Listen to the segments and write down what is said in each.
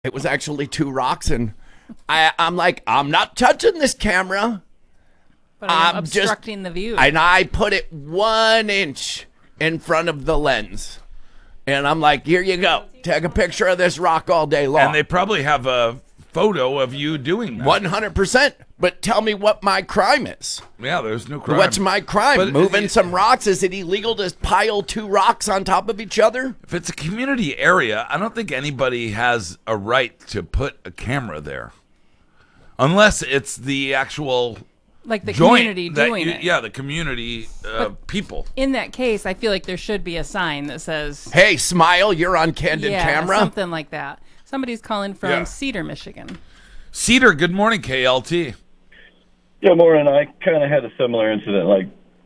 It was actually 2 rocks, and I'm like, I'm not touching this camera. But I'm obstructing the view. And I put it 1 inch in front of the lens. And I'm like, here you go. Take a picture of this rock all day long. And they probably have a photo of you doing that. 100%. But tell me what my crime is. Yeah, there's no crime. What's my crime? But Moving some rocks? Is it illegal to pile 2 rocks on top of each other? If it's a community area, I don't think anybody has a right to put a camera there. Unless it's the actual like the joint community doing it. Yeah, the community people. In that case, I feel like there should be a sign that says, hey, smile, you're on candid camera. Something like that. Somebody's calling from Yeah. Cedar, Michigan. Cedar, good morning, KLT. Yeah, Maureen, I kind of had a similar incident like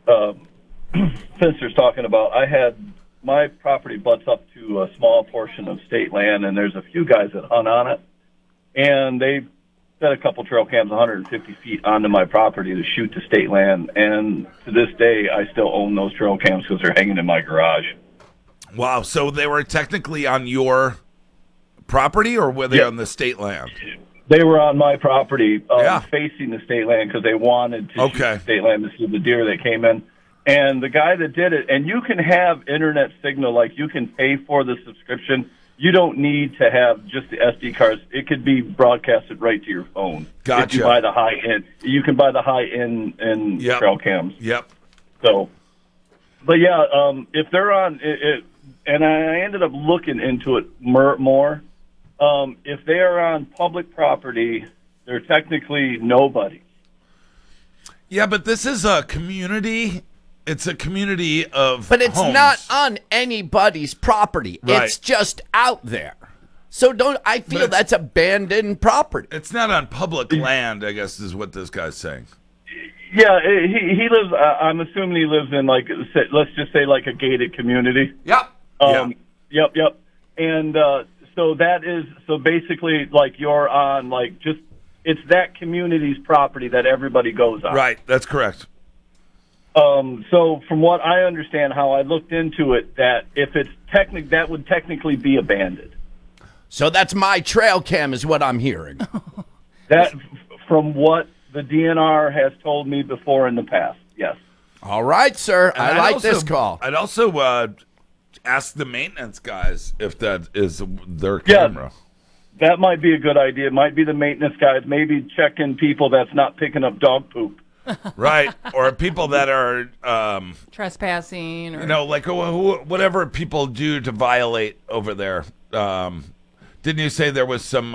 Finster's talking about. My property butts up to a small portion of state land, and there's a few guys that hunt on it. And they set a couple trail cams 150 feet onto my property to shoot to state land. And to this day, I still own those trail cams because they're hanging in my garage. Wow, so they were technically on your property, or were they on the state land? They were on my property, Yeah. facing the state land because they wanted to shoot Okay. the state land to see the deer that came in. And the guy that did it, and you can have internet signal, like you can pay for the subscription. You don't need to have just the SD cards. It could be broadcasted right to your phone. Gotcha. If you buy the high end, you can buy the high end and Yep. trail cams. Yep. So, but yeah, if they're on it, and I ended up looking into it more. If they are on public property, they're technically nobody. Yeah, but this is a community. It's a community of But it's homes. not on anybody's property. Right. It's just out there. So I feel it's- that's abandoned property. It's not on public land, I guess, is what this guy's saying. Yeah, he lives. I'm assuming he lives in let's just say like a gated community. Yep. Yep. And so basically like you're on like just it's that community's property that everybody goes on. Right, that's correct. So from what I understand, how I looked into it, that if it's that would technically be abandoned. So that's my trail cam is what I'm hearing. That from what the DNR has told me before in the past. Yes. All right, sir. And I I'd like also- this call. I'd also ask the maintenance guys if that is their camera. That might be a good idea. It might be the maintenance guys. Maybe checking people that's not picking up dog poop. Right, or people that are, Trespassing or like whatever people do to violate over there. Didn't you say there was some,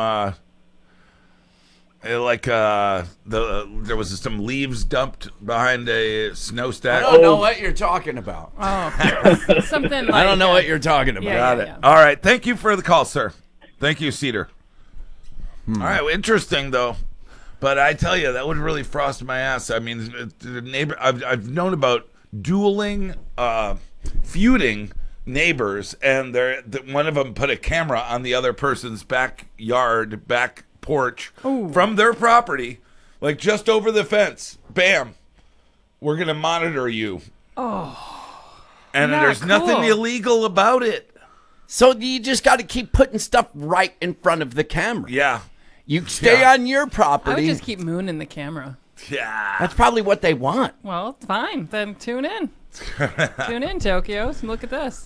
there was some leaves dumped behind a smokestack? I don't know what you're talking about. something like I don't know what you're talking about. Yeah. All right, thank you for the call, sir. Thank you, Cedar. All right, well, interesting though. But I tell you, that would really frost my ass. I mean, the neighbor. I've known about dueling, feuding neighbors, and one of them put a camera on the other person's back porch from their property, like just over the fence. Bam, we're gonna monitor you. And not there's nothing cool. illegal about it. So you just got to keep putting stuff right in front of the camera. Yeah, You stay Yeah. on your I would property. just keep mooning the camera. yeah. That's probably what they want. Well, it's fine. Then tune in. Tune in, Tokyo, and look at this.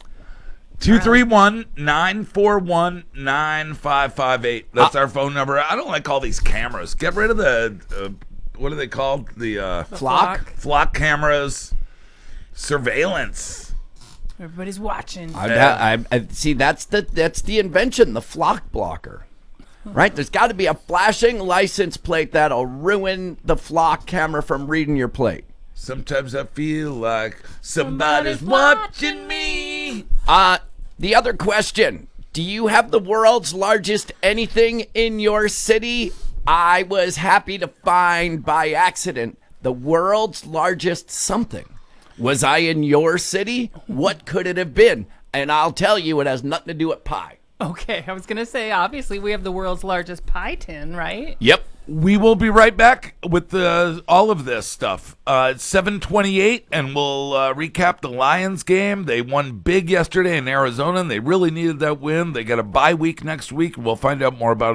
231-941-9558. That's our phone number. I don't like all these cameras. Get rid of the what are they called? The flock cameras, surveillance. Everybody's watching. I see. That's the invention, the flock blocker. Right? There's got to be a flashing license plate that'll ruin the flock camera from reading your plate. Sometimes I feel like somebody's watching me. The other question. Do you have the world's largest anything in your city? I was happy to find by accident the world's largest something. Was I in your city? What could it have been? And I'll tell you, it has nothing to do with pie. Okay, I was going to say, obviously, we have the world's largest pie tin, right? Yep. We will be right back with all of this stuff. It's 7:28, and we'll recap the Lions game. They won big yesterday in Arizona, and they really needed that win. They got a bye week next week. We'll find out more about